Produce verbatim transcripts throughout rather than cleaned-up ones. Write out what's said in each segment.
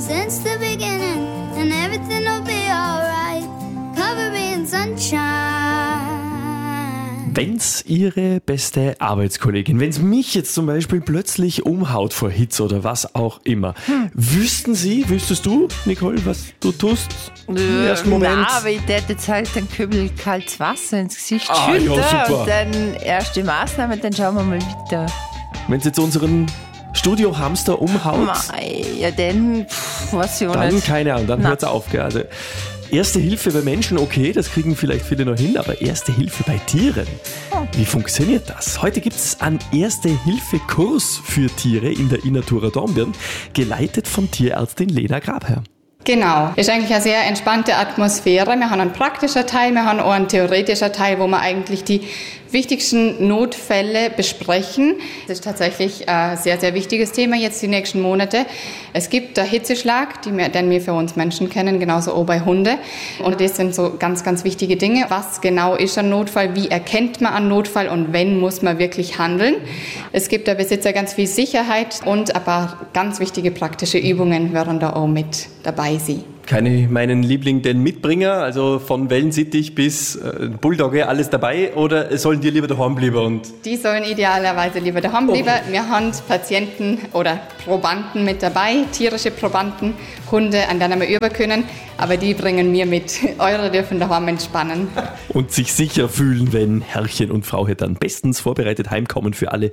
since the beginning, and everything will be alright. Cover me in sunshine. Wenn's Ihre beste Arbeitskollegin, wenn's mich jetzt zum Beispiel plötzlich umhaut vor Hitze oder was auch immer, hm. wüssten Sie, wüsstest du, Nicole, was du tust? Im ersten Moment? Nein, aber ich hätte jetzt halt einen Kübel kaltes Wasser ins Gesicht ah, schütten ja, super. Und dann erste Maßnahme, dann schauen wir mal weiter. Wenn's jetzt unseren Studio-Hamster umhaut, Mei, ja dann, pff, was ich auch dann nicht. keine Ahnung, dann Nein. hört's auf. Also, Erste Hilfe bei Menschen, okay, das kriegen vielleicht viele noch hin, aber Erste Hilfe bei Tieren, wie funktioniert das? Heute gibt es einen Erste-Hilfe-Kurs für Tiere in der Inatura Dornbirn, geleitet von Tierärztin Lena Grabherr. Genau, ist eigentlich eine sehr entspannte Atmosphäre. Wir haben einen praktischen Teil, wir haben auch einen theoretischen Teil, wo wir eigentlich die wichtigsten Notfälle besprechen. Das ist tatsächlich ein sehr, sehr wichtiges Thema jetzt die nächsten Monate. Es gibt den Hitzeschlag, den wir, den wir für uns Menschen kennen, genauso auch bei Hunden. Und das sind so ganz, ganz wichtige Dinge. Was genau ist ein Notfall? Wie erkennt man einen Notfall? Und wenn, muss man wirklich handeln? Es gibt der Besitzer ganz viel Sicherheit und ein paar ganz wichtige praktische Übungen werden da auch mit dabei sein. Kann ich meinen Liebling denn mitbringen? Also von Wellensittich bis äh, Bulldogge, alles dabei? Oder sollen die lieber daheim bleiben? Und die sollen idealerweise lieber daheim bleiben. Okay. Wir haben Patienten oder Probanden mit dabei, tierische Probanden, Hunde, an denen wir üben können. Aber die bringen wir mit. Eure dürfen daheim entspannen. Und sich sicher fühlen, wenn Herrchen und Frau dann bestens vorbereitet heimkommen für alle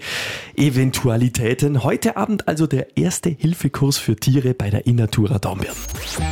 Eventualitäten. Heute Abend also der Erste-Hilfe-Kurs für Tiere bei der Inatura Dornbirn.